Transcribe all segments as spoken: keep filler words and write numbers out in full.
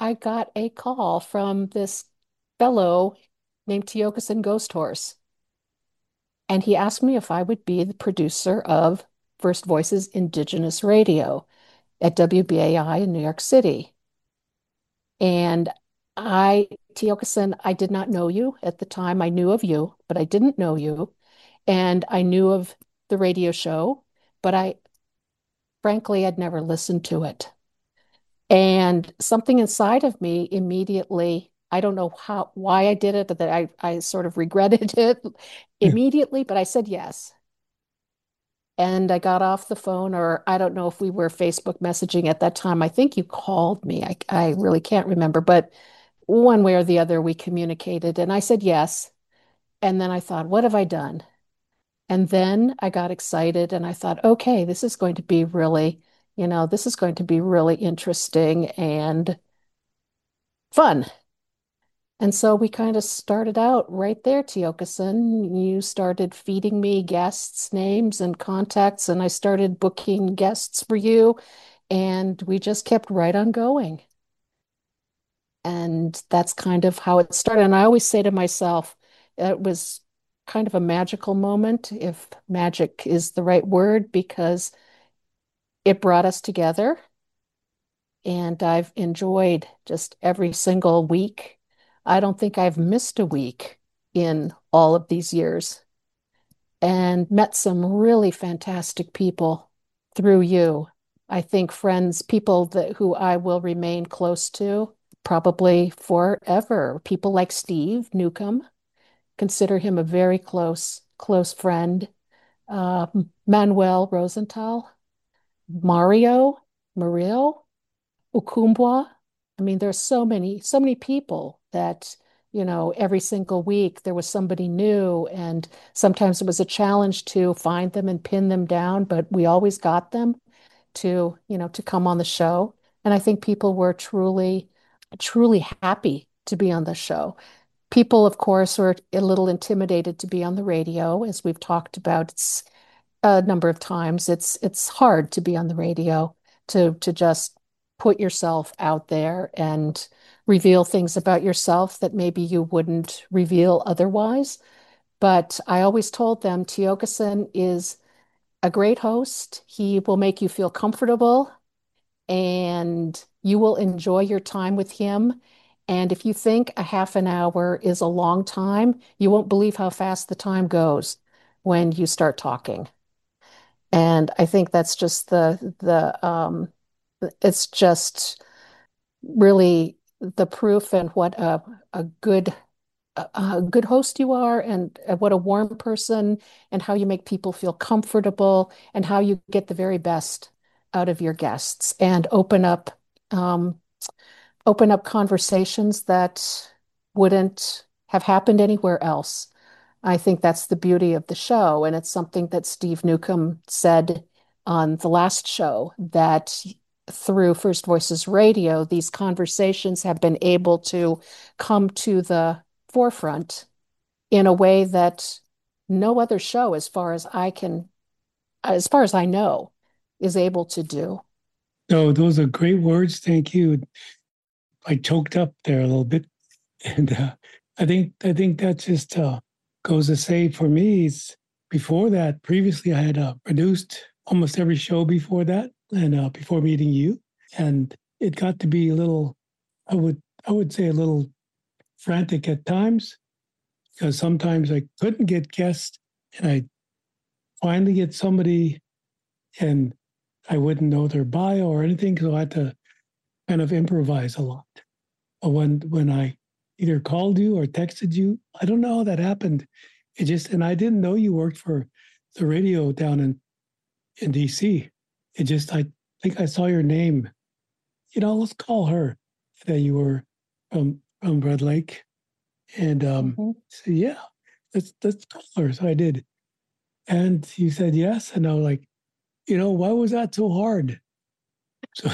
I got a call from this fellow named Tiokasin Ghost Horse, and he asked me if I would be the producer of First Voices Indigenous Radio at W B A I in New York City. And I, Tiokasin, I did not know you at the time. I knew of you, but I didn't know you. And I knew of the radio show, but I, frankly, I'd never listened to it. And something inside of me immediately, I don't know how, why I did it, but that I, I sort of regretted it Yeah. immediately, but I said yes. And I got off the phone, or I don't know if we were Facebook messaging at that time. I think you called me. I, I really can't remember, but one way or the other, we communicated, and I said yes. And then I thought, what have I done? And then I got excited and I thought, okay, this is going to be really, you know, this is going to be really interesting and fun. And so we kind of started out right there, Tiokasin. You started feeding me guests' names and contacts, and I started booking guests for you. And we just kept right on going. And that's kind of how it started. And I always say to myself, it was kind of a magical moment, if magic is the right word, because it brought us together. And I've enjoyed just every single week. I don't think I've missed a week in all of these years and met some really fantastic people through you. I think friends, people that who I will remain close to probably forever. People like Steve Newcomb, consider him a very close, close friend. Uh, Manuel Rosenthal, Mario Murillo, Ukumbwa. I mean, there's so many, so many people that, you know, every single week there was somebody new, and sometimes it was a challenge to find them and pin them down, but we always got them to, you know, to come on the show. And I think people were truly, truly happy to be on the show. People, of course, were a little intimidated to be on the radio, as we've talked about. It's a number of times. It's it's hard to be on the radio to to just put yourself out there and reveal things about yourself that maybe you wouldn't reveal otherwise. But I always told them Tiokasin is a great host. He will make you feel comfortable and you will enjoy your time with him. And if you think a half an hour is a long time, you won't believe how fast the time goes when you start talking. And I think that's just the the um it's just really the proof and what a a good a, a good host you are, and what a warm person, and how you make people feel comfortable, and how you get the very best out of your guests and open up um open up conversations that wouldn't have happened anywhere else. I think that's the beauty of the show. And it's something that Steve Newcomb said on the last show, that through First Voices Radio, these conversations have been able to come to the forefront in a way that no other show, as far as I can, as far as I know, is able to do. So those are great words. Thank you. I choked up there a little bit, and uh, I think I think that just uh, goes to say for me. Is before that, previously I had uh, produced almost every show before that, and uh, before meeting you, and it got to be a little. I would I would say a little frantic at times because sometimes I couldn't get guests, and I finally get somebody, and I wouldn't know their bio or anything, so I had to kind of improvise a lot. But when when I either called you or texted you, I don't know how that happened. It just and I didn't know you worked for the radio down in in D C. It just I think I saw your name. You know, let's call her that you were from from Red Lake, and um, Mhm. so yeah, let's let's call her. So I did, and you said yes, and I was like, you know, why was that so hard? So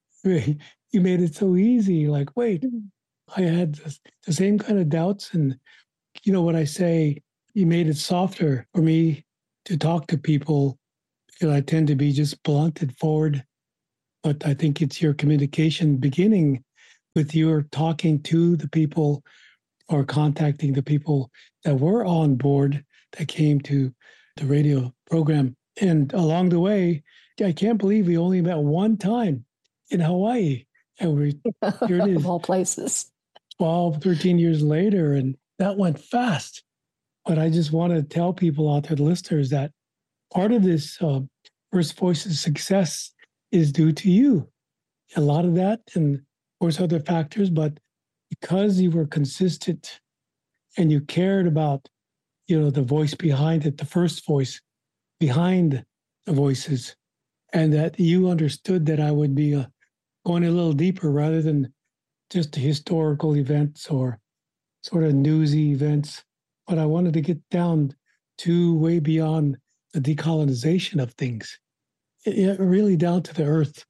you made it so easy. Like, wait, I had the, the same kind of doubts. And, you know, when I say you made it softer for me to talk to people, because I tend to be just blunt and forward. But I think it's your communication beginning with your talking to the people or contacting the people that were on board that came to the radio program. And along the way, I can't believe we only met one time in Hawaii. And we here it Of is all places. twelve, thirteen years later, and that went fast. But I just want to tell people out there, the listeners, that part of this uh, First Voice's success is due to you. A lot of that, and of course, other factors, but because you were consistent and you cared about, you know, the voice behind it, the first voice behind the voices, and that you understood that I would be uh, going a little deeper rather than just historical events or sort of newsy events, but I wanted to get down to way beyond the decolonization of things, it, it really down to the earth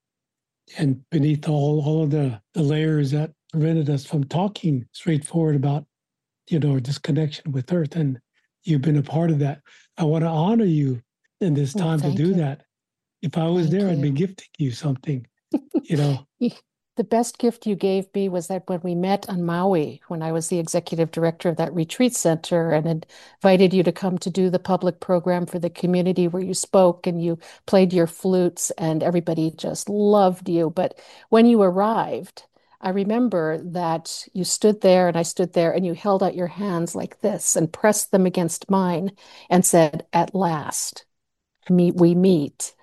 and beneath all, all of the, the layers that prevented us from talking straightforward about, you know, disconnection with earth. And you've been a part of that. I want to honor you in this Well, time to thank do you. that. If I was Thank there, I'd you. be gifting you something, you know. The best gift you gave me was that when we met on Maui, when I was the executive director of that retreat center and had invited you to come to do the public program for the community where you spoke and you played your flutes and everybody just loved you. But when you arrived, I remember that you stood there and I stood there and you held out your hands like this and pressed them against mine and said, "At last, meet we meet."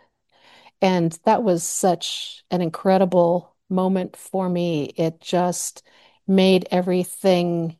And that was such an incredible moment for me. It just made everything,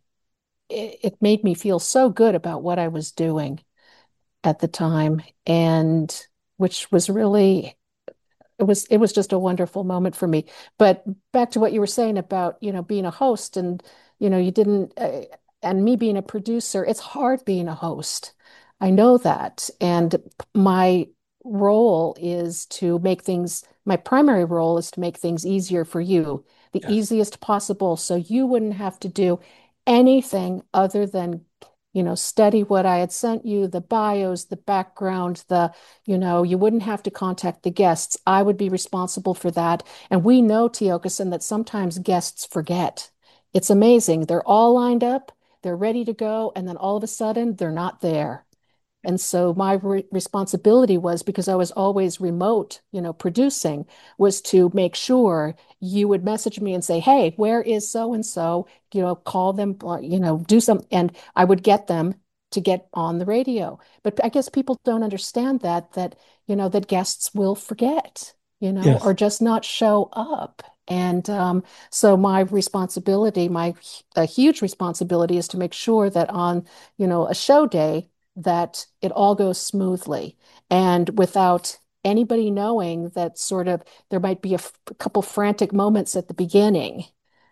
it, it made me feel so good about what I was doing at the time. And which was really, it was it was just a wonderful moment for me. But back to what you were saying about, you know, being a host and, you know, you didn't, uh, and me being a producer, it's hard being a host. I know that. And my role is to make things, my primary role is to make things easier for you, the Yes, easiest possible, so you wouldn't have to do anything other than, you know, study what I had sent you, the bios, the background, the you know, you wouldn't have to contact the guests. I would be responsible for that. And we know, Tiokasin, that sometimes guests forget. It's amazing. They're all lined up, they're ready to go, and then all of a sudden they're not there. And so my re responsibility was, because I was always remote, you know, producing, was to make sure you would message me and say, "Hey, where is so and so?" You know, call them, uh, you know, do some, and I would get them to get on the radio. But I guess people don't understand that that, you know, that guests will forget, you know, or yes, just not show up. And um, so my responsibility, my a huge responsibility is to make sure that on, you know, a show day, that it all goes smoothly and without anybody knowing that sort of there might be a, f- a couple frantic moments at the beginning.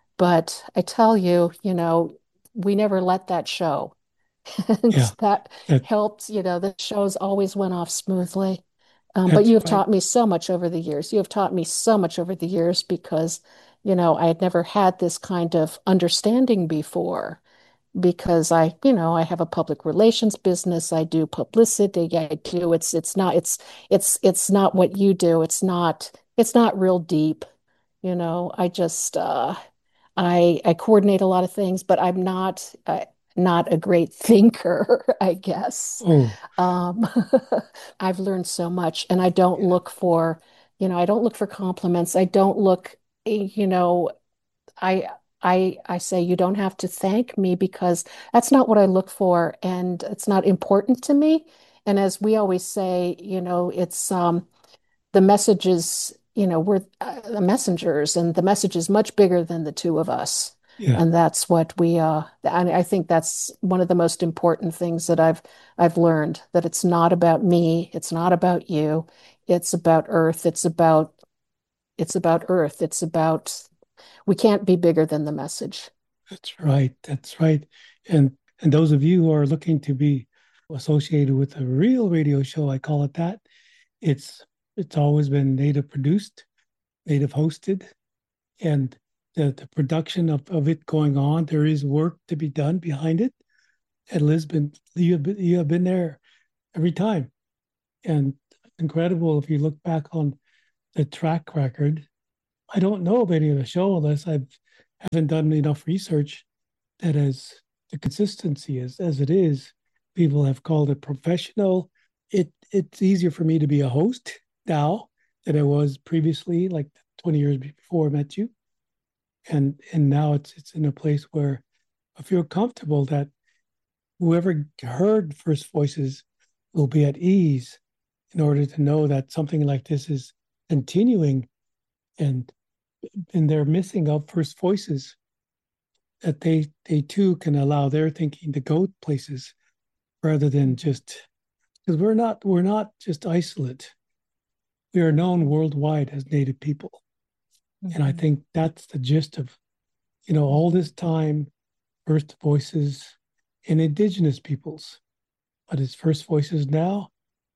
But I tell you, you know, we never let that show. And yeah, that that, helped, you know, the shows always went off smoothly. Um, but that's you have right. taught me so much over the years. You have taught me so much over the years because, you know, I had never had this kind of understanding before because I, you know, I have a public relations business. I do publicity. I do. It's it's not it's it's it's not what you do. It's not it's not real deep. You know, I just uh I I coordinate a lot of things, but I'm not uh, not a great thinker, I guess. Oh, Um, I've learned so much, and I don't yeah, look for, you know, I don't look for compliments. I don't look, eh, you know, I I I say you don't have to thank me because that's not what I look for and it's not important to me. And as we always say, you know, it's um the messages, you know, we're uh, the messengers and the message is much bigger than the two of us. yeah, And that's what we uh and I think that's one of the most important things that I've I've learned, that it's not about me, it's not about you, it's about Earth, it's about it's about Earth, it's about we can't be bigger than the message. that's right. That's right. And and those of you who are looking to be associated with a real radio show, I call it that. It's it's always been native produced, native hosted, and the, the production of, of it going on. There is work to be done behind it. And Lisbon, you have been, you have been there every time, and incredible if you look back on the track record. I don't know of any of the show unless I've haven't done enough research that as the consistency is as it is, people have called it professional. It it's easier for me to be a host now than I was previously, like twenty years before I met you. And and now it's it's in a place where I feel comfortable that whoever heard First Voices will be at ease in order to know that something like this is continuing, and and they're missing out First Voices, that they they too can allow their thinking to go places rather than just, because we're not we're not just isolate. We are known worldwide as Native people. And I Mhm. think that's the gist of, you know, all this time, First Voices in Indigenous peoples. But it's First Voices now.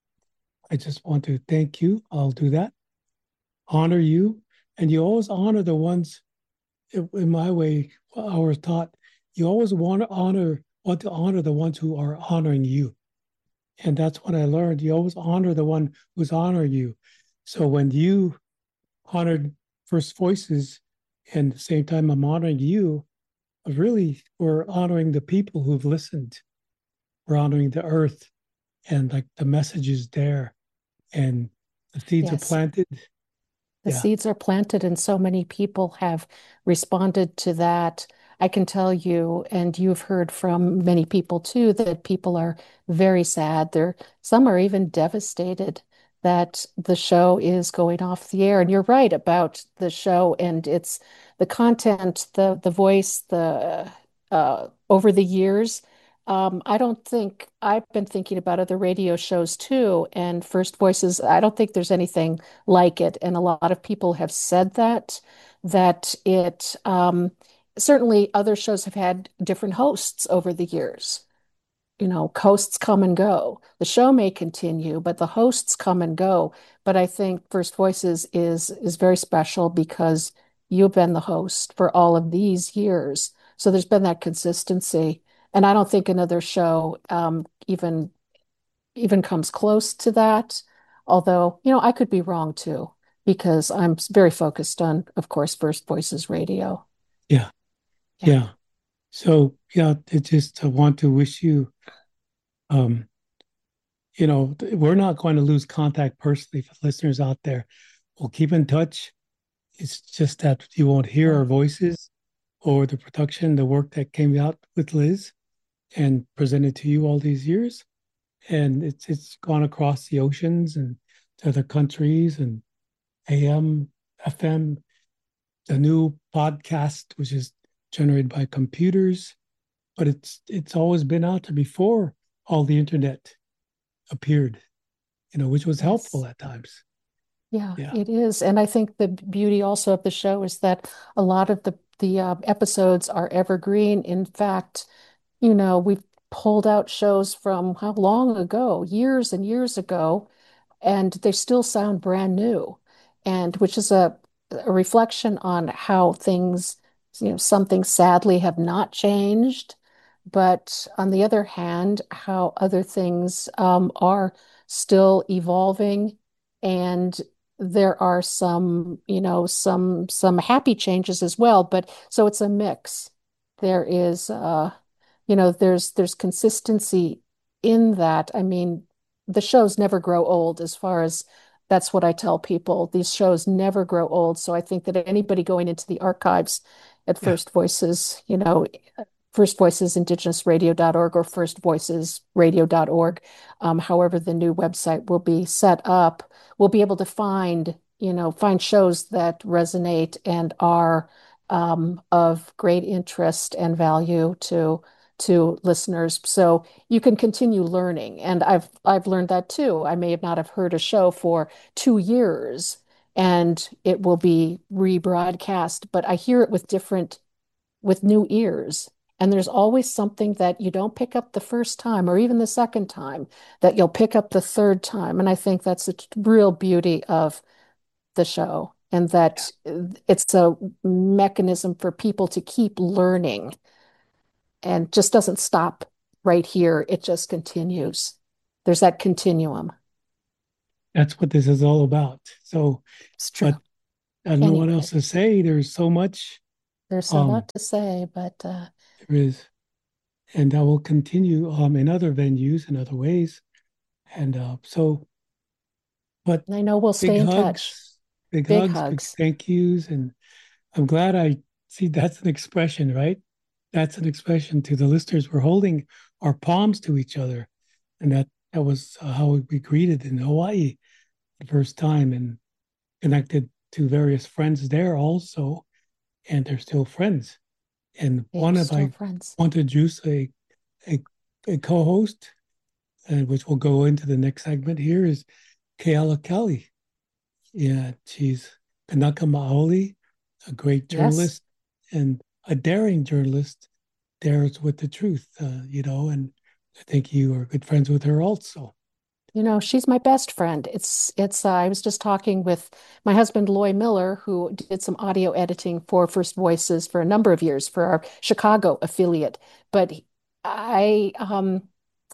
I just want to thank you. I'll do that. Honor you. And you always honor the ones, in my way, I was taught, you always want to honor, want to honor the ones who are honoring you. And that's what I learned. You always honor the one who's honoring you. So when you honored First Voices, and at the same time I'm honoring you, really we're honoring the people who've listened. We're honoring the earth, and like the message is there, and the seeds are Yes. planted. The Yeah. seeds are planted, and so many people have responded to that. I can tell you, and you've heard from many people too, that people are very sad. They're, some are even devastated that the show is going off the air. And you're right about the show and its the content, the the voice, the uh, over the years. Um, I don't think I've been thinking about other radio shows too, and First Voices. I don't think there's anything like it. And a lot of people have said that, that it um, certainly other shows have had different hosts over the years. You know, hosts come and go. The show may continue, but the hosts come and go. But I think First Voices is is very special because you've been the host for all of these years. So there's been that consistency. And I don't think another show um, even even comes close to that. Although, you know, I could be wrong too, because I'm very focused on, of course, First Voices Radio. Yeah. Yeah. Yeah. So yeah, I just I want to wish you, um, you know, we're not going to lose contact personally for listeners out there. We'll keep in touch. It's just that you won't hear our Okay. voices or the production, the work that came out with Liz and presented to you all these years. And it's it's gone across the oceans and to other countries, and A M, F M, the new podcast, which is generated by computers, but it's it's always been out there before all the internet appeared, you know, which was helpful Yes. at times. Yeah, Yeah. it is. And I think the beauty also of the show is that a lot of the the uh, episodes are evergreen. In fact, you know, we've pulled out shows from how long ago, years and years ago, and they still sound brand new, and which is a, a reflection on how things, you know, some things sadly have not changed, but on the other hand, how other things um, are still evolving, and there are some, you know, some some happy changes as well. But so it's a mix. There is, uh, you know, there's there's consistency in that. I mean, the shows never grow old as far as that's what I tell people. These shows never grow old. So I think that anybody going into the archives at Yeah. First Voices, you know, First Voices Indigenous Radio dot org or First Voices Radio dot org, um, however the new website will be set up, will be able to find, you know, find shows that resonate and are um, of great interest and value to to listeners. So you can continue learning. And I've I've learned that too. I may not have heard a show for two years and it will be rebroadcast, but I hear it with different with new ears. And there's always something that you don't pick up the first time or even the second time that you'll pick up the third time. And I think that's the real beauty of the show, and Yeah. that it's a mechanism for people to keep learning and just doesn't stop right here. It just continues. There's that continuum. That's what this is all about. So, It's but true. I don't know what else Anyway, to say. There's so much. There's a Um, lot to say, but uh, there is, and that will continue um in other venues in other ways. And uh, so, but I know we'll big stay in touch. hugs, big Big hugs, big hugs. thank yous, and I'm glad I see that's an expression, right? That's an expression to the listeners. We're holding our palms to each other, and that that was uh, how we greeted in Hawaii the first time, and connected to various friends there also, and they're still friends. And They are one of still I friends. want to introduce a a, a co-host, and which will go into the next segment here is Keala Kelly. Yeah, she's Kanaka Maoli, a great Yes. journalist and a daring journalist, dares with the truth, uh, you know, and I think you are good friends with her also. You know, she's my best friend. It's it's uh, I was just talking with my husband Loy Miller, who did some audio editing for First Voices for a number of years for our Chicago affiliate. But I um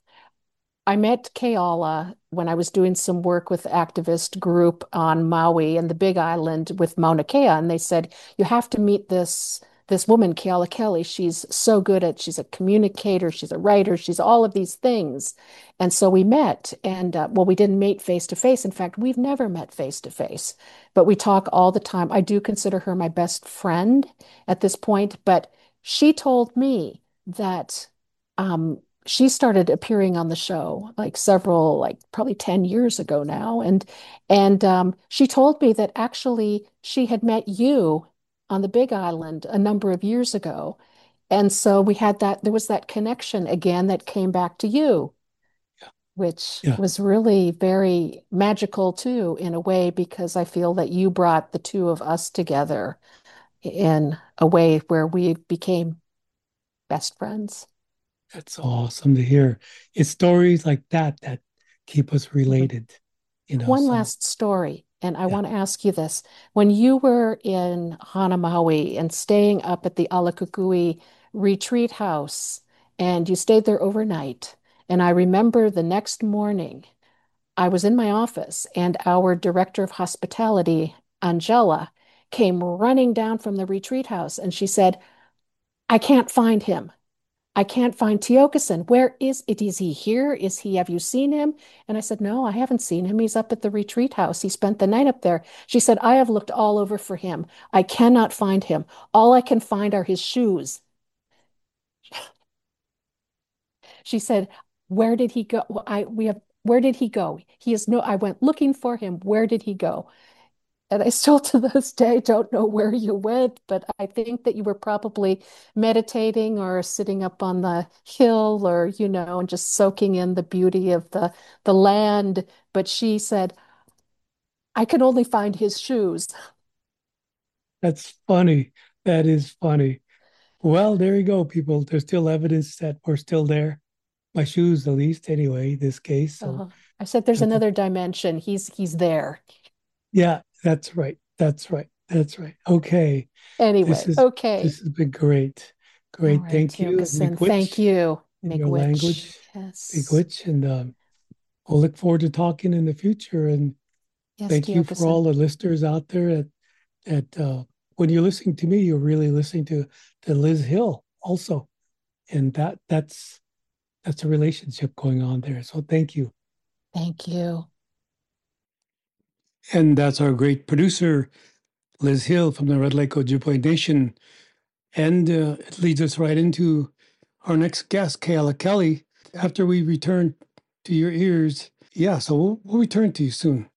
I met Keala when I was doing some work with the activist group on Maui and the Big Island with Mauna Kea, and they said you have to meet this this woman, Keala Kelly. She's so good at she's a communicator, she's a writer, she's all of these things. And so we met, and uh, well, we didn't meet face to face. In fact, we've never met face to face, but we talk all the time. I do consider her my best friend at this point, but she told me that um, she started appearing on the show like several, like probably ten years ago now. And and um, she told me that actually she had met you on the Big Island a number of years ago. And so we had that, there was that connection again that came back to you, which Yeah, was really very magical too, in a way, because I feel that you brought the two of us together in a way where we became best friends. that's awesome to hear. It's stories like that that keep us Mhm. related, you know. One So last story, and I yeah, want to ask you this. When you were in Hanamaui and staying up at the Alakukui retreat house, and you stayed there overnight, and I remember the next morning, I was in my office, and our director of hospitality, Angela, came running down from the retreat house, and she said, I can't find him. I can't find Tiokasin. Where is it? Is he here? Is he, have you seen him? And I said, no, I haven't seen him. He's up at the retreat house. He spent the night up there. She said, I have looked all over for him. I cannot find him. All I can find are his shoes. She said, where did he go? Well, I, we have, where did he go? He is no, I went looking for him. Where did he go? And I still to this day don't know where you went, but I think that you were probably meditating or sitting up on the hill or, you know, and just soaking in the beauty of the the land. But she said, I can only find his shoes. that's funny. That is funny. Well, there you go, people. There's still evidence that we're still there. My shoes, at least, anyway, this case. So Uh, I said, there's that's a, another dimension. He's he's there. yeah, that's right. That's right. That's right. Okay. This Anyway, is okay. this has been great. All Great. right, Thank you, Tiokasin. Thank Miigwech, you, in your Miigwech. language, Yes. Miigwech, and um, we'll look forward to talking in the future. And Yes, thank you for all Tiokasin. the listeners out there. That that uh, when you're listening to me, you're really listening to to Liz Hill also, and that that's that's a relationship going on there. So thank you. Thank you. And that's our great producer, Liz Hill from the Red Lake Ojibwe Nation. And uh, it leads us right into our next guest, Kayla Kelly. After we return to your ears, yeah, so we'll, we'll return to you soon.